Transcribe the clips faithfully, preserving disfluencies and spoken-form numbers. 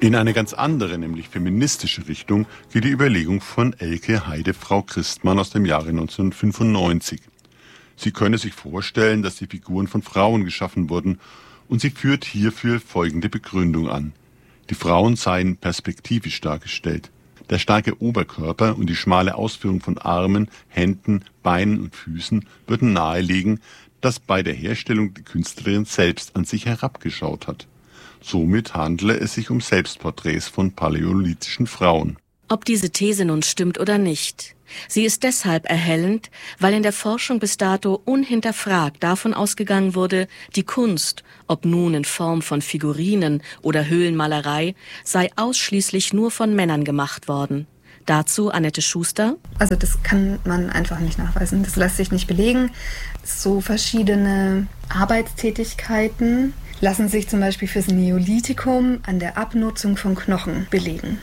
In eine ganz andere, nämlich feministische Richtung, geht die Überlegung von Elke Heide-Frau Christmann aus dem Jahre neunzehnhundertfünfundneunzig. Sie könne sich vorstellen, dass die Figuren von Frauen geschaffen wurden, und sie führt hierfür folgende Begründung an. Die Frauen seien perspektivisch dargestellt. Der starke Oberkörper und die schmale Ausführung von Armen, Händen, Beinen und Füßen würden nahelegen, dass bei der Herstellung die Künstlerin selbst an sich herabgeschaut hat. Somit handele es sich um Selbstporträts von paläolithischen Frauen. Ob diese These nun stimmt oder nicht. Sie ist deshalb erhellend, weil in der Forschung bis dato unhinterfragt davon ausgegangen wurde, die Kunst, ob nun in Form von Figurinen oder Höhlenmalerei, sei ausschließlich nur von Männern gemacht worden. Dazu Annette Schuster. Also das kann man einfach nicht nachweisen. Das lässt sich nicht belegen. So verschiedene Arbeitstätigkeiten lassen sich zum Beispiel fürs Neolithikum an der Abnutzung von Knochen belegen.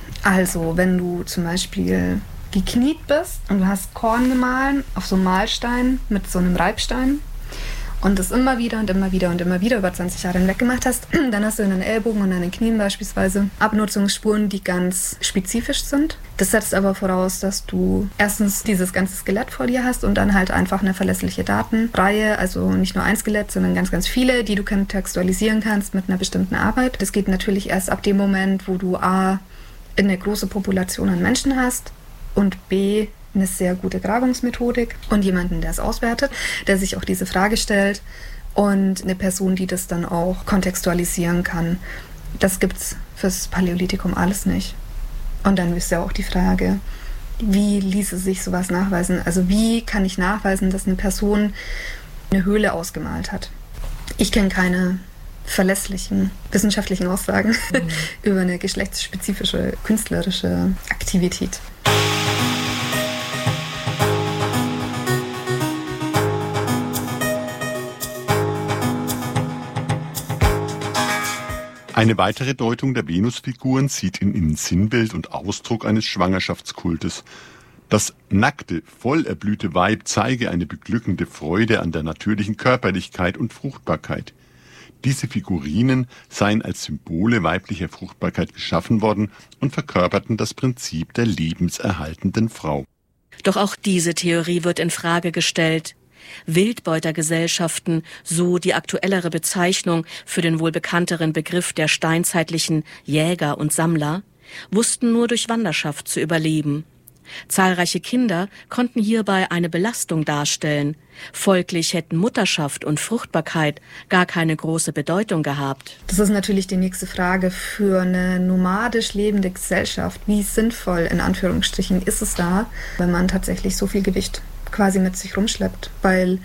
Also wenn du zum Beispiel gekniet bist und du hast Korn gemahlen auf so einem Mahlstein mit so einem Reibstein und das immer wieder und immer wieder und immer wieder über zwanzig Jahre hinweg gemacht hast, dann hast du in den Ellbogen und an den Knien beispielsweise Abnutzungsspuren, die ganz spezifisch sind. Das setzt aber voraus, dass du erstens dieses ganze Skelett vor dir hast und dann halt einfach eine verlässliche Datenreihe, also nicht nur ein Skelett, sondern ganz, ganz viele, die du kontextualisieren kannst mit einer bestimmten Arbeit. Das geht natürlich erst ab dem Moment, wo du A, eine große Population an Menschen hast und B, eine sehr gute Grabungsmethodik und jemanden, der es auswertet, der sich auch diese Frage stellt und eine Person, die das dann auch kontextualisieren kann. Das gibt's fürs Paläolithikum alles nicht. Und dann ist ja auch die Frage, wie ließe sich sowas nachweisen? Also wie kann ich nachweisen, dass eine Person eine Höhle ausgemalt hat? Ich kenne keine verlässlichen wissenschaftlichen Aussagen mhm. über eine geschlechtsspezifische künstlerische Aktivität. Eine weitere Deutung der Venusfiguren sieht in ihnen Sinnbild und Ausdruck eines Schwangerschaftskultes. Das nackte, voll erblühte Weib zeige eine beglückende Freude an der natürlichen Körperlichkeit und Fruchtbarkeit. Diese Figurinen seien als Symbole weiblicher Fruchtbarkeit geschaffen worden und verkörperten das Prinzip der lebenserhaltenden Frau. Doch auch diese Theorie wird in Frage gestellt. Wildbeutergesellschaften, so die aktuellere Bezeichnung für den wohl bekannteren Begriff der steinzeitlichen Jäger und Sammler, wussten nur durch Wanderschaft zu überleben. Zahlreiche Kinder konnten hierbei eine Belastung darstellen. Folglich hätten Mutterschaft und Fruchtbarkeit gar keine große Bedeutung gehabt. Das ist natürlich die nächste Frage für eine nomadisch lebende Gesellschaft. Wie sinnvoll, in Anführungsstrichen, ist es da, wenn man tatsächlich so viel Gewicht quasi mit sich rumschleppt? Weil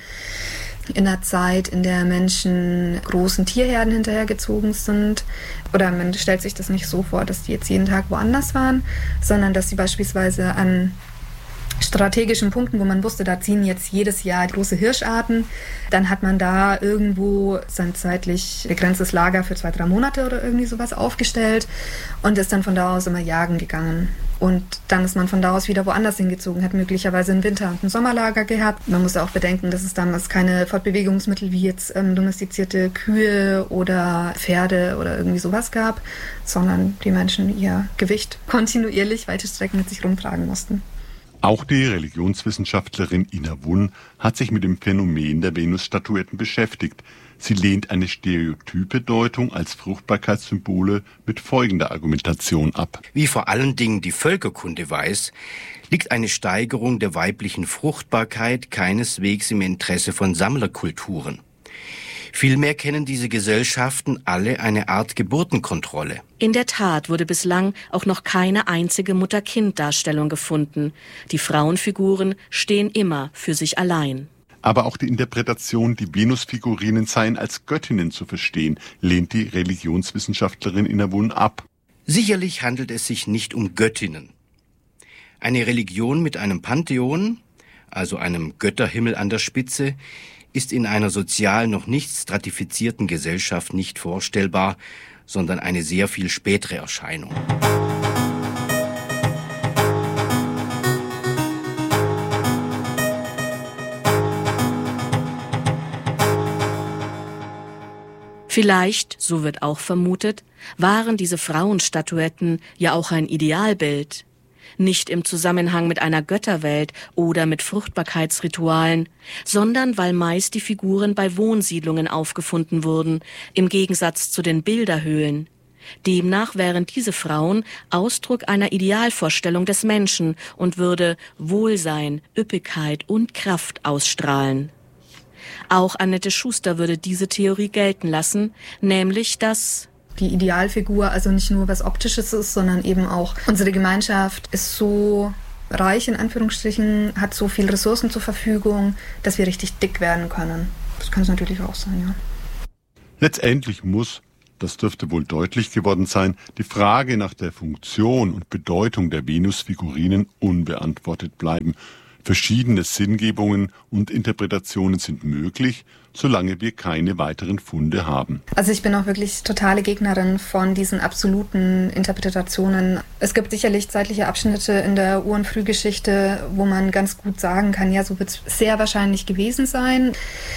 in einer Zeit, in der Menschen großen Tierherden hinterhergezogen sind, oder man stellt sich das nicht so vor, dass die jetzt jeden Tag woanders waren, sondern dass sie beispielsweise an strategischen Punkten, wo man wusste, da ziehen jetzt jedes Jahr große Hirscharten, dann hat man da irgendwo sein zeitlich begrenztes Lager für zwei, drei Monate oder irgendwie sowas aufgestellt und ist dann von da aus immer jagen gegangen. Und dann ist man von da aus wieder woanders hingezogen, hat möglicherweise ein Winter- und ein Sommerlager gehabt. Man muss auch bedenken, dass es damals keine Fortbewegungsmittel wie jetzt ähm, domestizierte Kühe oder Pferde oder irgendwie sowas gab, sondern die Menschen ihr Gewicht kontinuierlich weite Strecken mit sich rumtragen mussten. Auch die Religionswissenschaftlerin Ina Wunn hat sich mit dem Phänomen der Venusstatuetten beschäftigt. Sie lehnt eine stereotype Deutung als Fruchtbarkeitssymbole mit folgender Argumentation ab. Wie vor allen Dingen die Völkerkunde weiß, liegt eine Steigerung der weiblichen Fruchtbarkeit keineswegs im Interesse von Sammlerkulturen. Vielmehr kennen diese Gesellschaften alle eine Art Geburtenkontrolle. In der Tat wurde bislang auch noch keine einzige Mutter-Kind-Darstellung gefunden. Die Frauenfiguren stehen immer für sich allein. Aber auch die Interpretation, die Venusfigurinen seien als Göttinnen zu verstehen, lehnt die Religionswissenschaftlerin Ina Wunn ab. Sicherlich handelt es sich nicht um Göttinnen. Eine Religion mit einem Pantheon, also einem Götterhimmel an der Spitze, ist in einer sozial noch nicht stratifizierten Gesellschaft nicht vorstellbar, sondern eine sehr viel spätere Erscheinung. Vielleicht, so wird auch vermutet, waren diese Frauenstatuetten ja auch ein Idealbild. Nicht im Zusammenhang mit einer Götterwelt oder mit Fruchtbarkeitsritualen, sondern weil meist die Figuren bei Wohnsiedlungen aufgefunden wurden, im Gegensatz zu den Bilderhöhlen. Demnach wären diese Frauen Ausdruck einer Idealvorstellung des Menschen und würde Wohlsein, Üppigkeit und Kraft ausstrahlen. Auch Annette Schuster würde diese Theorie gelten lassen, nämlich dass die Idealfigur also nicht nur was Optisches ist, sondern eben auch unsere Gemeinschaft ist so reich, in Anführungsstrichen, hat so viele Ressourcen zur Verfügung, dass wir richtig dick werden können. Das kann es natürlich auch sein, ja. Letztendlich muss, das dürfte wohl deutlich geworden sein, die Frage nach der Funktion und Bedeutung der Venusfigurinen unbeantwortet bleiben. Verschiedene Sinngebungen und Interpretationen sind möglich, solange wir keine weiteren Funde haben. Also ich bin auch wirklich totale Gegnerin von diesen absoluten Interpretationen. Es gibt sicherlich zeitliche Abschnitte in der Ur- und Frühgeschichte, wo man ganz gut sagen kann, ja, so wird es sehr wahrscheinlich gewesen sein,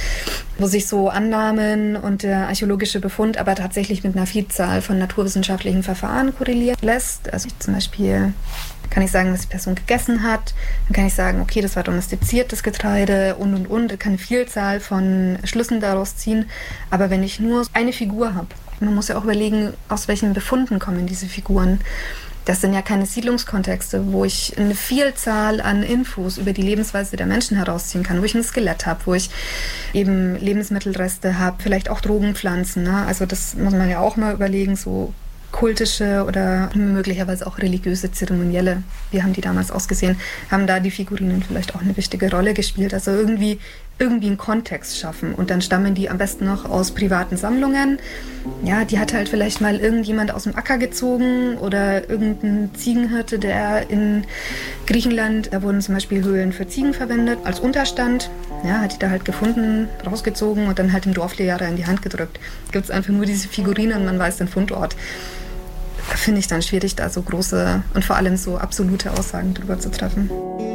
wo sich so Annahmen und der archäologische Befund aber tatsächlich mit einer Vielzahl von naturwissenschaftlichen Verfahren korrelieren lässt. Also zum Beispiel kann ich sagen, was die Person gegessen hat. Dann kann ich sagen, okay, das war domestiziertes Getreide und, und, und. Ich kann eine Vielzahl von Schlüssen daraus ziehen. Aber wenn ich nur eine Figur habe, man muss ja auch überlegen, aus welchen Befunden kommen diese Figuren. Das sind ja keine Siedlungskontexte, wo ich eine Vielzahl an Infos über die Lebensweise der Menschen herausziehen kann, wo ich ein Skelett habe, wo ich eben Lebensmittelreste habe, vielleicht auch Drogenpflanzen. Ne? Also das muss man ja auch mal überlegen, so kultische oder möglicherweise auch religiöse Zeremonielle, wie haben die damals ausgesehen, haben da die Figurinen vielleicht auch eine wichtige Rolle gespielt. Also irgendwie, irgendwie einen Kontext schaffen und dann stammen die am besten noch aus privaten Sammlungen. Ja, die hat halt vielleicht mal irgendjemand aus dem Acker gezogen oder irgendein Ziegenhirte, der in Griechenland, da wurden zum Beispiel Höhlen für Ziegen verwendet, als Unterstand. Ja, hat die da halt gefunden, rausgezogen und dann halt dem Dorflehrer in die Hand gedrückt. Gibt es einfach nur diese Figurinen und man weiß den Fundort. Finde ich dann schwierig, da so große und vor allem so absolute Aussagen drüber zu treffen.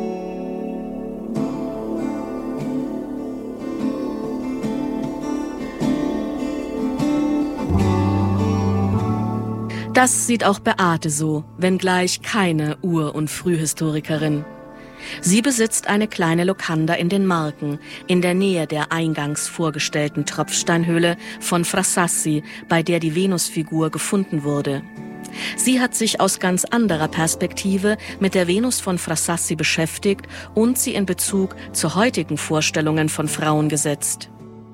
Das sieht auch Beate so, wenngleich keine Ur- und Frühhistorikerin. Sie besitzt eine kleine Locanda in den Marken, in der Nähe der eingangs vorgestellten Tropfsteinhöhle von Frassassi, bei der die Venusfigur gefunden wurde. Sie hat sich aus ganz anderer Perspektive mit der Venus von Frassassi beschäftigt und sie in Bezug zu heutigen Vorstellungen von Frauen gesetzt.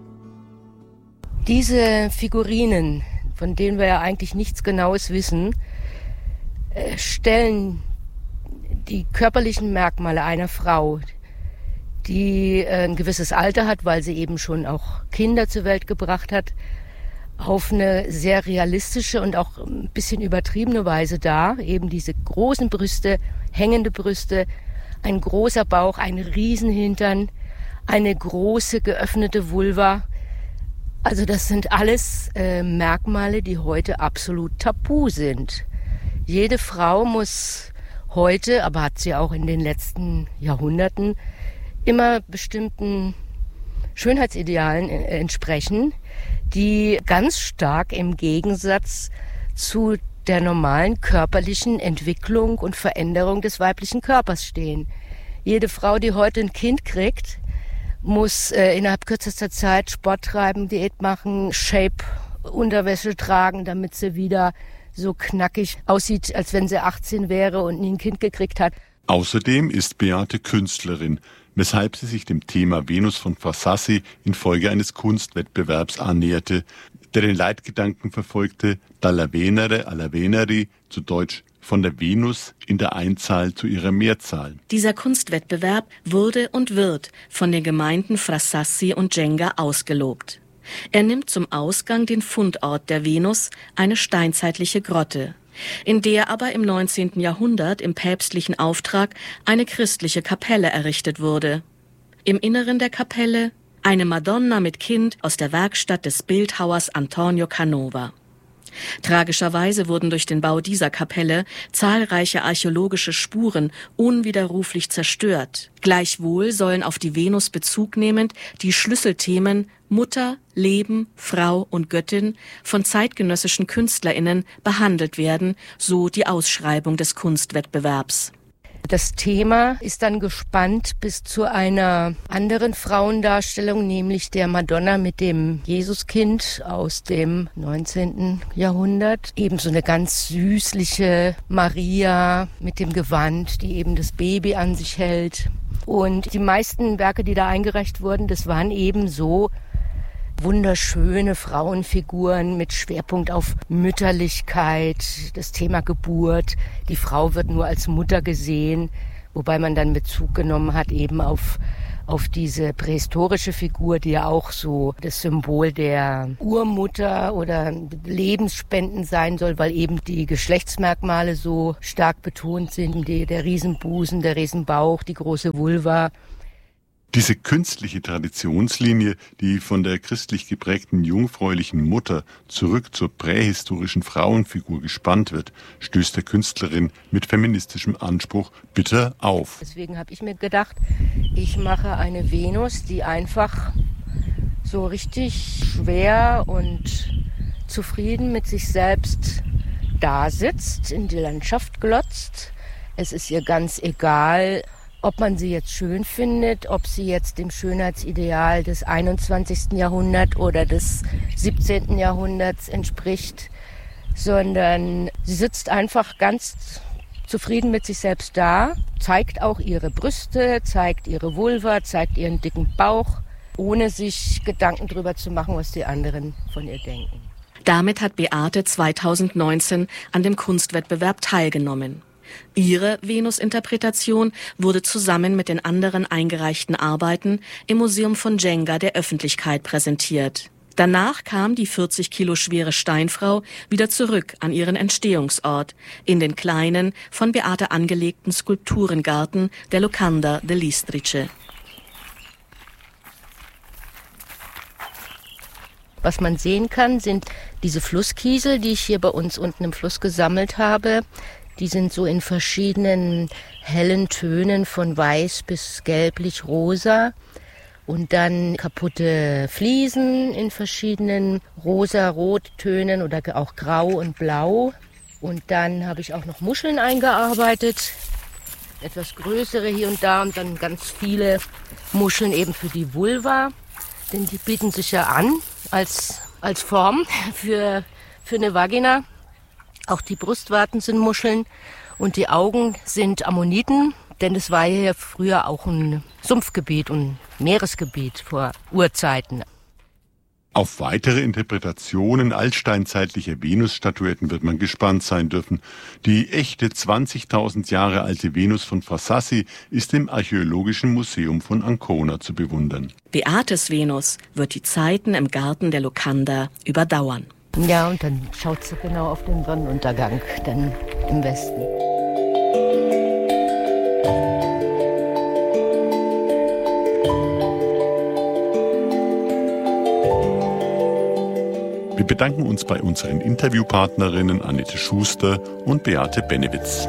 Diese Figurinen, von denen wir ja eigentlich nichts Genaues wissen, stellen die körperlichen Merkmale einer Frau, die ein gewisses Alter hat, weil sie eben schon auch Kinder zur Welt gebracht hat, auf eine sehr realistische und auch ein bisschen übertriebene Weise dar. Eben diese großen Brüste, hängende Brüste, ein großer Bauch, ein Riesenhintern, eine große geöffnete Vulva. Also das sind alles äh, Merkmale, die heute absolut tabu sind. Jede Frau muss heute, aber hat sie auch in den letzten Jahrhunderten, immer bestimmten Schönheitsidealen entsprechen, die ganz stark im Gegensatz zu der normalen körperlichen Entwicklung und Veränderung des weiblichen Körpers stehen. Jede Frau, die heute ein Kind kriegt, muss äh, innerhalb kürzester Zeit Sport treiben, Diät machen, Shape-Unterwäsche tragen, damit sie wieder so knackig aussieht, als wenn sie achtzehn wäre und nie ein Kind gekriegt hat. Außerdem ist Beate Künstlerin, weshalb sie sich dem Thema Venus von Frassassi infolge eines Kunstwettbewerbs annäherte, der den Leitgedanken verfolgte, dalla Venere alla Veneri, zu Deutsch von der Venus in der Einzahl zu ihrer Mehrzahl. Dieser Kunstwettbewerb wurde und wird von den Gemeinden Frassassi und Genga ausgelobt. Er nimmt zum Ausgang den Fundort der Venus, eine steinzeitliche Grotte, in der aber im neunzehnten Jahrhundert im päpstlichen Auftrag eine christliche Kapelle errichtet wurde. Im Inneren der Kapelle eine Madonna mit Kind aus der Werkstatt des Bildhauers Antonio Canova. Tragischerweise wurden durch den Bau dieser Kapelle zahlreiche archäologische Spuren unwiderruflich zerstört. Gleichwohl sollen auf die Venus Bezug nehmend die Schlüsselthemen Mutter, Leben, Frau und Göttin von zeitgenössischen KünstlerInnen behandelt werden, so die Ausschreibung des Kunstwettbewerbs. Das Thema ist dann gespannt bis zu einer anderen Frauendarstellung, nämlich der Madonna mit dem Jesuskind aus dem neunzehnten Jahrhundert. Ebenso eine ganz süßliche Maria mit dem Gewand, die eben das Baby an sich hält. Und die meisten Werke, die da eingereicht wurden, das waren eben so wunderschöne Frauenfiguren mit Schwerpunkt auf Mütterlichkeit, das Thema Geburt. Die Frau wird nur als Mutter gesehen, wobei man dann Bezug genommen hat eben auf, auf diese prähistorische Figur, die ja auch so das Symbol der Urmutter oder Lebensspenden sein soll, weil eben die Geschlechtsmerkmale so stark betont sind, die, der Riesenbusen, der Riesenbauch, die große Vulva. Diese künstliche Traditionslinie, die von der christlich geprägten jungfräulichen Mutter zurück zur prähistorischen Frauenfigur gespannt wird, stößt der Künstlerin mit feministischem Anspruch bitter auf. Deswegen habe ich mir gedacht, ich mache eine Venus, die einfach so richtig schwer und zufrieden mit sich selbst da sitzt, in die Landschaft glotzt. Es ist ihr ganz egal, ob man sie jetzt schön findet, ob sie jetzt dem Schönheitsideal des einundzwanzigsten Jahrhunderts oder des siebzehnten Jahrhunderts entspricht, sondern sie sitzt einfach ganz zufrieden mit sich selbst da, zeigt auch ihre Brüste, zeigt ihre Vulva, zeigt ihren dicken Bauch, ohne sich Gedanken darüber zu machen, was die anderen von ihr denken. Damit hat Beate zweitausendneunzehn an dem Kunstwettbewerb teilgenommen. Ihre Venus-Interpretation wurde zusammen mit den anderen eingereichten Arbeiten im Museum von Jenga der Öffentlichkeit präsentiert. Danach kam die vierzig Kilo schwere Steinfrau wieder zurück an ihren Entstehungsort, in den kleinen, von Beate angelegten Skulpturengarten der Locanda dell'Istrice. Was man sehen kann, sind diese Flusskiesel, die ich hier bei uns unten im Fluss gesammelt habe. Die sind so in verschiedenen hellen Tönen von weiß bis gelblich-rosa. Und dann kaputte Fliesen in verschiedenen rosa-rot-Tönen oder auch grau und blau. Und dann habe ich auch noch Muscheln eingearbeitet. Etwas größere hier und da und dann ganz viele Muscheln eben für die Vulva. Denn die bieten sich ja an als, als Form für, für eine Vagina. Auch die Brustwarten sind Muscheln und die Augen sind Ammoniten, denn es war hier früher auch ein Sumpfgebiet und Meeresgebiet vor Urzeiten. Auf weitere Interpretationen altsteinzeitlicher Venus-Statuetten wird man gespannt sein dürfen. Die echte zwanzigtausend Jahre alte Venus von Frassassi ist im Archäologischen Museum von Ancona zu bewundern. Beates Venus wird die Zeiten im Garten der Locanda überdauern. Ja, und dann schaut sie genau auf den Sonnenuntergang, dann im Westen. Wir bedanken uns bei unseren Interviewpartnerinnen Annette Schuster und Beate Benewitz.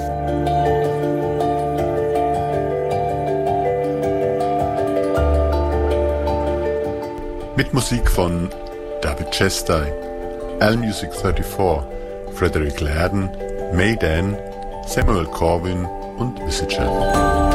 Mit Musik von David Chastai, Allmusic vierunddreißig, Frederick Ladden, May Dan, Samuel Corwin und Visitor.